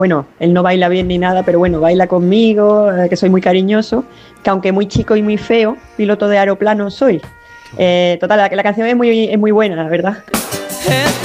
bueno, él no baila bien ni nada, pero bueno, baila conmigo, que soy muy cariñoso, que aunque muy chico y muy feo, piloto de aeroplano soy. Total, la canción es muy buena, la verdad.